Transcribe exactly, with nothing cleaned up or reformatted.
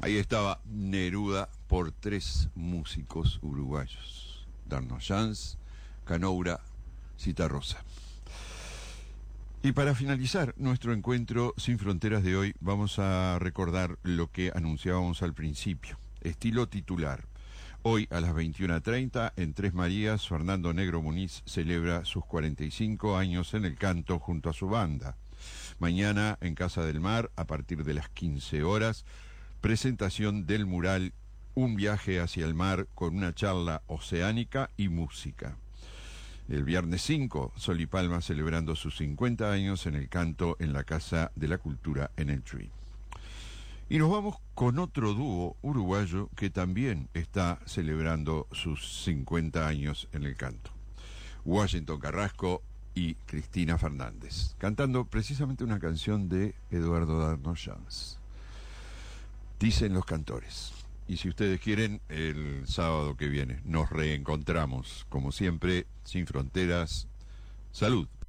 Ahí estaba Neruda por tres músicos uruguayos: Darno Jans, Canoura, Citarrosa. Y para finalizar nuestro encuentro sin fronteras de hoy, vamos a recordar lo que anunciábamos al principio. Estilo titular. Hoy a las veintiuna treinta en Tres Marías, Fernando Negro Muniz celebra sus cuarenta y cinco años en el canto junto a su banda. Mañana en Casa del Mar, a partir de las quince horas, presentación del mural Un viaje hacia el mar con una charla oceánica y música. El viernes cinco, Sol y Palma celebrando sus cincuenta años en el canto en la Casa de la Cultura en el Tree. Y nos vamos con otro dúo uruguayo que también está celebrando sus cincuenta años en el canto. Washington Carrasco y Cristina Fernández, cantando precisamente una canción de Eduardo Darno Jans. Dicen los cantores. Y si ustedes quieren, el sábado que viene nos reencontramos, como siempre, sin fronteras. Salud.